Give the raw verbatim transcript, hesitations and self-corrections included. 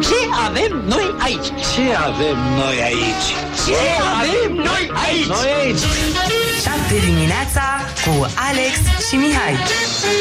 Ce avem noi aici? Ce avem noi aici? Ce avem noi aici? Noi aici! șapte dimineața cu Alex și Mihai.